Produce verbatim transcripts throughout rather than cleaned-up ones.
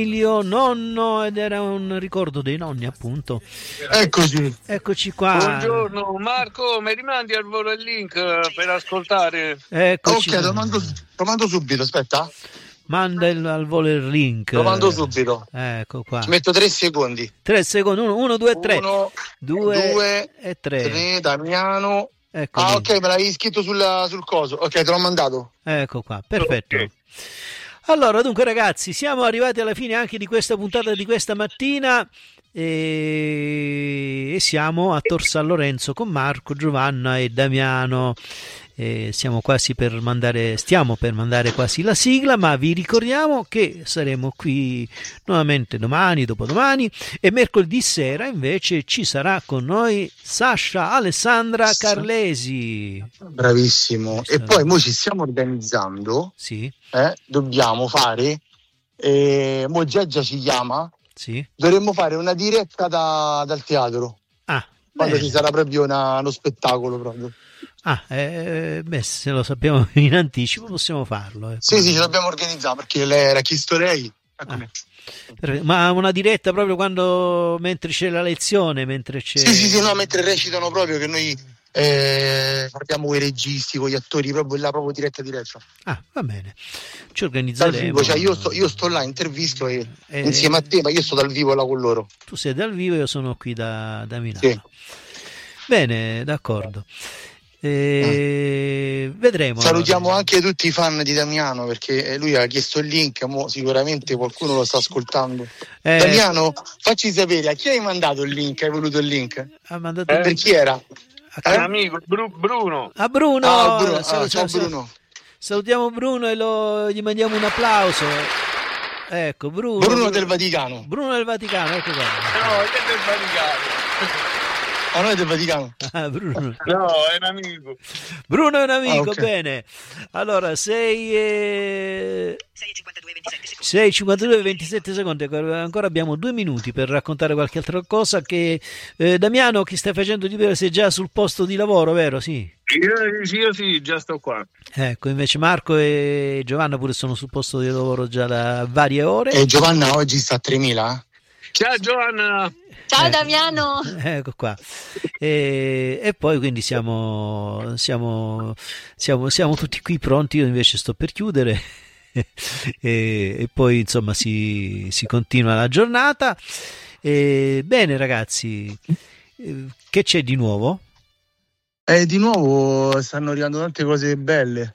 Emilio nonno, ed era un ricordo dei nonni, appunto. Eccoci. Eccoci qua. Buongiorno Marco, mi rimandi al volo il link per ascoltare? Eccoci. Ok, lo mando, lo mando subito, aspetta. Manda il, al volo il link. Lo mando subito. Ecco qua. Ci metto tre secondi. Tre secondi, uno, uno due, tre. Uno, due, due e tre. tre, Damiano. Ecco ah, lì. ok, me l'avevi scritto sulla, sul coso. Ok, te l'ho mandato. Ecco qua, perfetto. Okay. Allora, dunque ragazzi, siamo arrivati alla fine anche di questa puntata di questa mattina e, e siamo a Tor San Lorenzo con Marco, Giovanna e Damiano. E siamo quasi per mandare, stiamo per mandare quasi la sigla, ma vi ricordiamo che saremo qui nuovamente domani, dopodomani, e mercoledì sera invece ci sarà con noi Sasha Alessandra Carlesi. Bravissimo. E poi mo ci stiamo organizzando. Sì. Eh, dobbiamo fare, eh, mo Geggia ci chiama. Sì. Dovremmo fare una diretta da, dal teatro. Ah, quando bene. ci sarà proprio una, uno spettacolo proprio. Ah, eh, beh, se lo sappiamo in anticipo possiamo farlo. Ecco. Sì, sì, ce l'abbiamo organizzato perché lei, l'ha chiesto lei. Ah, ma una diretta proprio quando mentre c'è la lezione, mentre c'è. Sì, sì, sì, no, mentre recitano proprio che noi eh, parliamo con i registi, con gli attori, proprio là, proprio diretta diretta. Ah, va bene. Ci Dal organizzeremo. vivo, cioè io sto, io sto là, intervisto e, Eh, insieme a te, ma io sto dal vivo là con loro. Tu sei dal vivo, io sono qui da, da Milano. Sì. Bene, d'accordo. E vedremo. Salutiamo allora. anche tutti i fan di Damiano perché lui ha chiesto il link, mo sicuramente qualcuno lo sta ascoltando. Eh, Damiano, facci sapere a chi hai mandato il link, hai voluto il link? ha mandato Eh? Per chi era? È un amico, Bru- Bruno. a Bruno. Ah, Bruno. Sal- Ah, ciao sal- Bruno. Salutiamo Bruno e lo, gli mandiamo un applauso. Ecco, Bruno. Bruno del Vaticano. Bruno del Vaticano, ecco qua. No, è del Vaticano. Ah, noi del Vaticano. Ah, Bruno. No, è un amico. Bruno è un amico, Ah, ok. bene. Allora, sei e... sei e cinquantadue e ventisette secondi, ancora abbiamo due minuti per raccontare qualche altra cosa. Che eh, Damiano, che stai facendo di vero, sei già sul posto di lavoro, vero? Sì. Io, io sì, già sto qua. Ecco, invece Marco e Giovanna pure sono sul posto di lavoro già da varie ore. E Giovanna oggi sta a tremila? Ciao Giovanna. Ciao Eh, Damiano. Ecco qua. E, e poi quindi siamo, siamo, siamo, siamo tutti qui pronti. Io invece sto per chiudere e, e poi insomma si, si continua la giornata. E, bene ragazzi, eh, che c'è di nuovo? Eh, di nuovo stanno arrivando tante cose belle.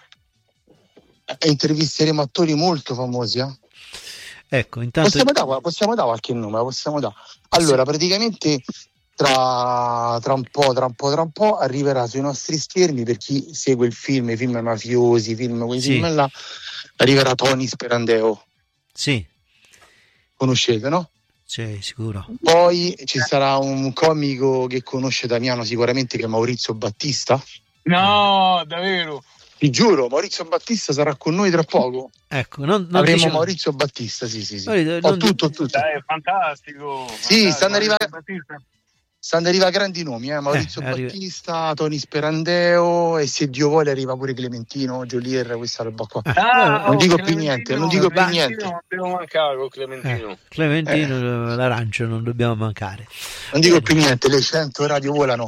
E intervisteremo attori molto famosi, eh? Ecco, intanto Possiamo dare, possiamo dare qualche nome, possiamo dare. Allora, praticamente tra, tra un po', tra un po', tra un po' arriverà sui nostri schermi, per chi segue il film, i film mafiosi, film, quei Sì. film là, arriverà Tony Sperandeo. sì, Conoscete, no? sì, sicuro. Poi ci sarà un comico che conosce Damiano sicuramente, che è Maurizio Battista. No, davvero. Ti giuro, Maurizio Battista sarà con noi tra poco. Ecco, non, non Avremo dicevo- Maurizio Battista, sì, sì, sì. Maurizio, Ho non- tutto, ho tutto. Dai, è fantastico. Sì, fantastico. stanno arrivando- Battista. Stanno arrivando grandi nomi, eh? Maurizio Eh, arriva- Battista, Tony Sperandeo e se Dio vuole arriva pure Clementino, Jolier, questa roba qua. Ah, Non oh, dico più Clementino, niente, non dico più Clementino niente. Non devo mancare con Eh, Clementino. Clementino, l'arancio non dobbiamo mancare. Non dico più niente, le cento radio volano.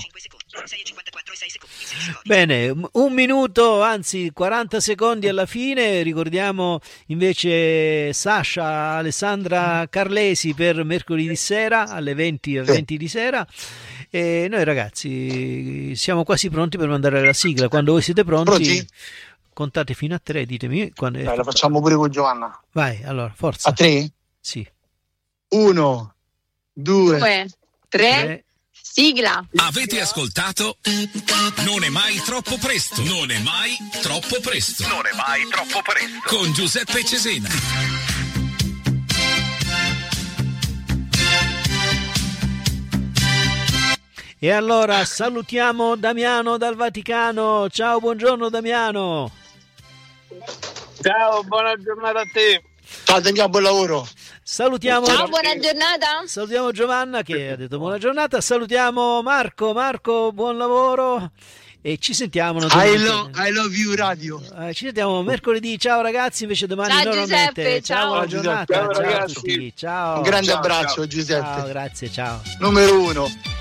Bene, un minuto, anzi quaranta secondi alla fine. Ricordiamo invece Sasha Alessandra Carlesi per mercoledì sera alle venti e Sì. venti di sera. E noi ragazzi siamo quasi pronti per mandare la sigla. Quando voi siete pronti, Pronti? contate fino a tre, ditemi quando è. Dai, la facciamo pure con Giovanna. Vai, allora, forza. A tre? Sì. Uno, due. Due, tre, Tre. sigla. Avete ascoltato? Non è mai troppo presto. Non è mai troppo presto. Non è mai troppo presto. Con Giuseppe Cesena. E allora salutiamo Damiano dal Vaticano. Ciao, buongiorno Damiano. Ciao, buona giornata a te. Ciao Damiano, buon lavoro. Salutiamo, Ciao, buona giornata. salutiamo Giovanna che ha detto buona giornata. Salutiamo Marco. Marco, buon lavoro. e ci sentiamo I, lo- I love you radio. Eh, ci sentiamo mercoledì. Ciao ragazzi, invece domani Ciao, normalmente. Giuseppe, ciao, ciao. buona giornata. Ciao, Ciao, a ragazzi. tutti. Ciao. Un grande Ciao, abbraccio ciao. Giuseppe, Ciao, grazie, ciao. numero uno.